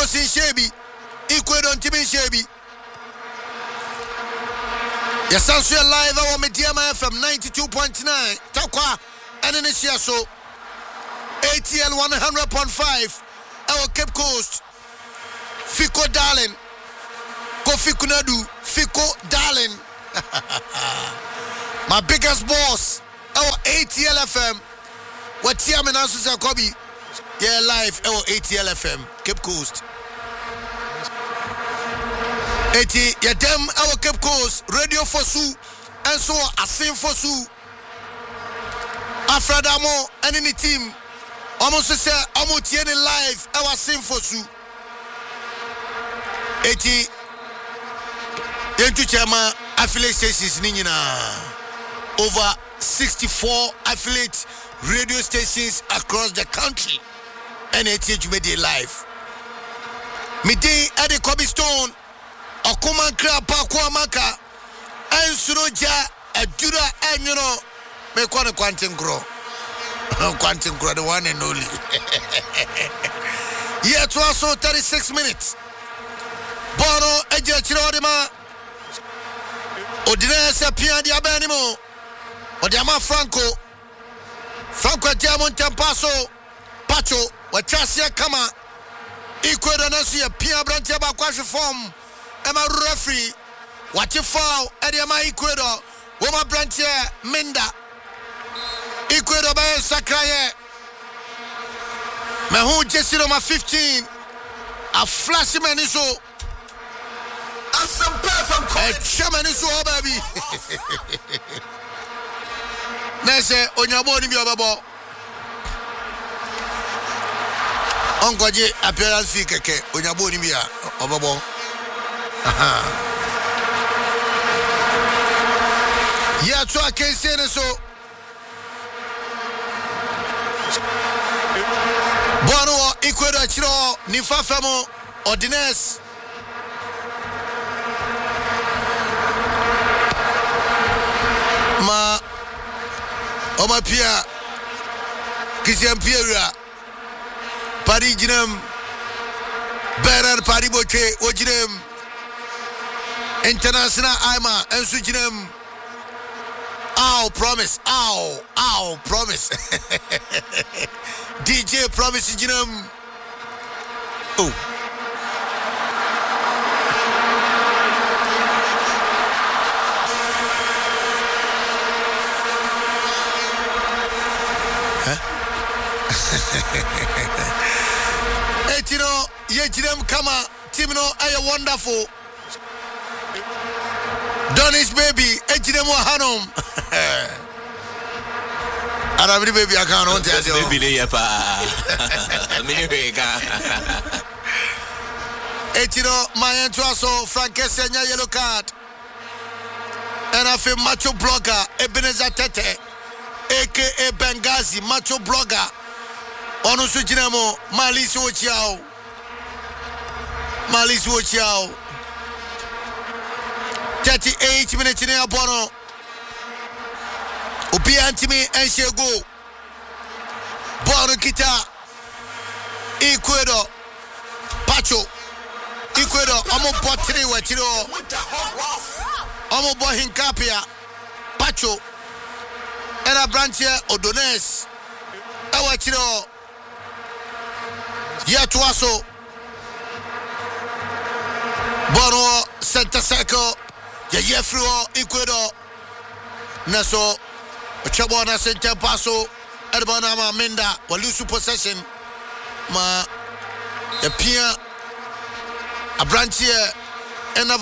Comoros in Shebi, Ecuador and Timin Shebi. Yes, sounds live our Mediama FM 92.9. Takwa and in so ATL 100.5. Our Cape Coast. Fico Darling. Kofi Kunadu. Fico Darling. My biggest boss. Our ATL FM. What Tiaman answers are Kobe. Yeah, live. Our ATL FM. Cape Coast. 80. Yeah, them our Cape Coast. Radio for Su. And so I sing for Su. Afradamo and any team. Almost say almost any live. Our sing for Su. 80. Into Chama affiliate stations Nina. Over 64 affiliate radio stations across the country. And ATH Media Live. Midday at the Kobe Stone. Okuman Krapa Kwamaka. And Suroja Adura and you know. Me kwana Quantum Grow. Quantum Grow, the one and only. Yeah, it was so 36 minutes. Bono Eja Chirodima. Odinese Pia Diabanimo. Odiama Franco. Franco Diamond Tempaso. Pacho. Wachasia Kama. Ecuador Nasia Pia Brantiaba Quash form. Emma referee. What you foul. Ediama Ecuador. Woma Brantia Minda. Ecuador by Sakraye. Mahu Jesse number 15. A flashy maniso. A chamaniso, baby. Nese, Onyabo ni Biobabo. Ongoje appearance fee keke. Onyabo ni Bia. Obabo. Yeah, so I can say so. Bono Ecuador Chiro Nifafamo Ordines Ma Oma Pia Christian Pierre Paris Jinem Bernard Paris Boche Ojinem International Aima and Sujinem. Ow, promise. Ow, promise. DJ promise, Jinem. Oh. Huh? Etino, Yejinem Kama, Timno, are wonderful. Donish baby, Ejidemo Hanom. Arabri baby, I can't on tell you. Baby, Ejino, my entraso, Frankesenia yellow card. And I feel macho blogger, Ebenezer Tete, aka Benghazi, macho blogger. Onusu Jinamo, Malisu Ochiao. 38 minutes in Abono. Ubi Antimi and Shego. Bono Kita. Ecuador. Pacho. Ecuador. Omo Potri Wachiro. Omo Bohinkapia. Pacho. Era Branchia Odones. Awachiro. Yatuaso. Bono Center Circle. Yefro Ecuador Naso Chabona Center Paso Erbanama Minda Walusu possession Ma Pia a branch here and